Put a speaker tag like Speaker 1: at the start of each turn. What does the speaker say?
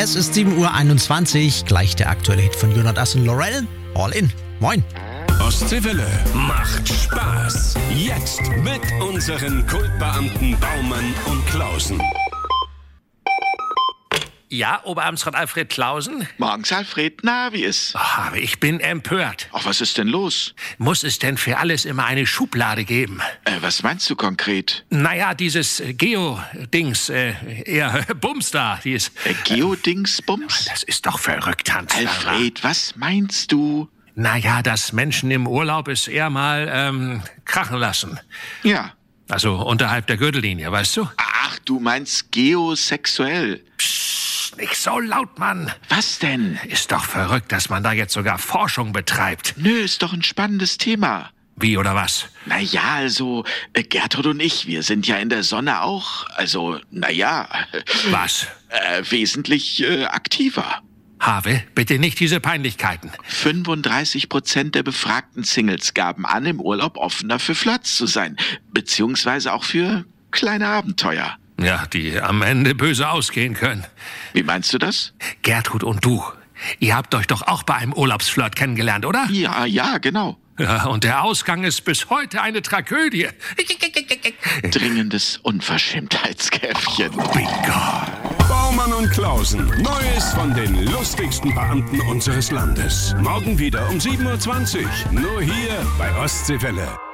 Speaker 1: Es ist 7:21 Uhr, gleich der aktuelle Hit von Jonas und Laurel. All in. Moin.
Speaker 2: Ostseewelle macht Spaß. Jetzt mit unseren Kultbeamten Baumann und Klausen.
Speaker 3: Ja, Oberamtsrat Alfred Klausen?
Speaker 4: Morgens, Alfred. Na, wie ist?
Speaker 3: Ach, ich bin empört.
Speaker 4: Ach, was ist denn los?
Speaker 3: Muss es denn für alles immer eine Schublade geben?
Speaker 4: Was meinst du konkret?
Speaker 3: Naja, dieses Geo-Dings, eher Bums da,
Speaker 4: Geo-Dings-Bums?
Speaker 3: Das ist doch verrückt, Hans.
Speaker 4: Alfred, was meinst du?
Speaker 3: Naja, dass Menschen im Urlaub es eher mal krachen lassen.
Speaker 4: Ja.
Speaker 3: Also unterhalb der Gürtellinie, weißt du?
Speaker 4: Ach, du meinst geosexuell.
Speaker 3: Psst, nicht so laut, Mann.
Speaker 4: Was denn?
Speaker 3: Ist doch verrückt, dass man da jetzt sogar Forschung betreibt.
Speaker 4: Nö, ist doch ein spannendes Thema.
Speaker 3: Wie oder was?
Speaker 4: Naja, also, Gertrud und ich, wir sind ja in der Sonne auch,
Speaker 3: Was?
Speaker 4: Wesentlich aktiver.
Speaker 3: Have, bitte nicht diese Peinlichkeiten.
Speaker 4: 35% der befragten Singles gaben an, im Urlaub offener für Flirts zu sein. Beziehungsweise auch für kleine Abenteuer.
Speaker 3: Ja, die am Ende böse ausgehen können.
Speaker 4: Wie meinst du das?
Speaker 3: Gertrud und du, ihr habt euch doch auch bei einem Urlaubsflirt kennengelernt, oder?
Speaker 4: Ja, genau.
Speaker 3: Ja, und der Ausgang ist bis heute eine Tragödie.
Speaker 4: Dringendes Unverschämtheitskäffchen.
Speaker 3: Bingo.
Speaker 2: Baumann und Klausen. Neues von den lustigsten Beamten unseres Landes. Morgen wieder um 7:20 Uhr. Nur hier bei Ostseewelle.